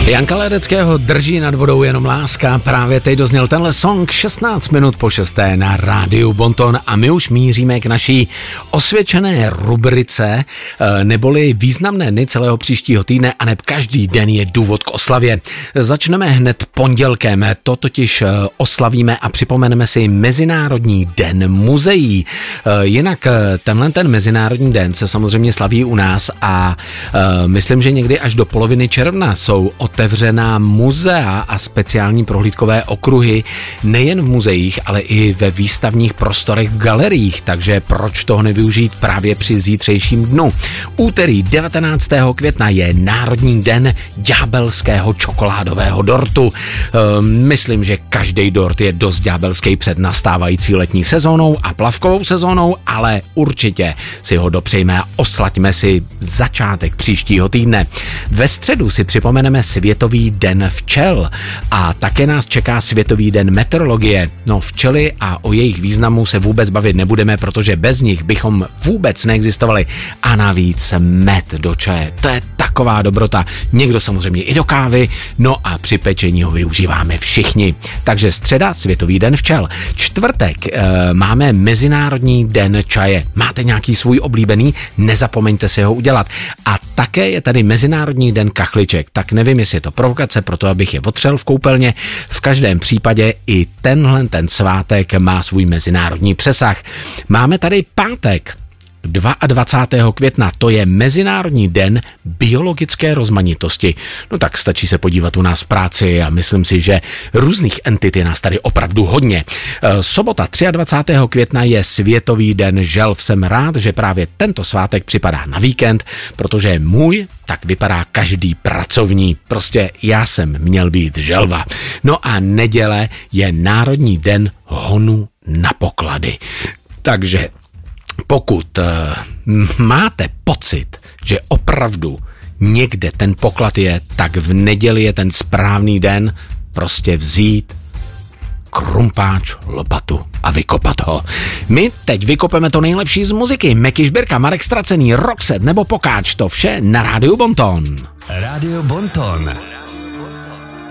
Janka Ledeckého drží nad vodou jenom láska. Právě teď dozněl tenhle song 16 minut po 6. na rádiu Bonton a my už míříme k naší osvědčené rubrice, neboli významné dny celého příštího týdne a neb každý den je důvod k oslavě. Začneme hned pondělkem, to totiž oslavíme a připomeneme si Mezinárodní den muzeí. Jinak tenhle ten Mezinárodní den se samozřejmě slaví u nás a myslím, že někdy až do poloviny června jsou otevřená muzea a speciální prohlídkové okruhy nejen v muzeích, ale i ve výstavních prostorech v galeriích, takže proč toho nevyužít právě při zítřejším dnu. Úterý 19. května je Národní den ďábelského čokoládového dortu. Myslím, že každý dort je dost ďábelský před nastávající letní sezónou a plavkovou sezónou, ale určitě si ho dopřejme a oslaďme si začátek příštího týdne. Ve středu si připomeneme Světový den včel a také nás čeká Světový den meteorologie. No, včely a o jejich významu se vůbec bavit nebudeme, protože bez nich bychom vůbec neexistovali. A navíc med do čaje, to je taková dobrota. Někdo samozřejmě i do kávy, no a při pečení ho využíváme všichni. Takže středa, Světový den včel. Čtvrtek máme Mezinárodní den čaje. Máte nějaký svůj oblíbený? Nezapomeňte si ho udělat. A také je tady Mezinárodní den kachliček. Tak nevím, jestli je to provokace, proto abych je otřel v koupelně. V každém případě i ten svátek má svůj mezinárodní přesah. Máme tady pátek. 22. května, to je Mezinárodní den biologické rozmanitosti. No tak stačí se podívat u nás v práci a myslím si, že různých entit je nás tady opravdu hodně. Sobota 23. května je Světový den želv. Jsem rád, že právě tento svátek připadá na víkend, protože můj tak vypadá každý pracovní. Prostě já jsem měl být želva. No a neděle je Národní den honu na poklady. Takže pokud máte pocit, že opravdu někde ten poklad je, tak v neděli je ten správný den prostě vzít krumpáč, lopatu a vykopat ho. My teď vykopeme to nejlepší z muziky. Meky Žbírka, Marek Stracený, Roxette nebo Pokáč, to vše na rádiu Bonton. Rádio Bonton.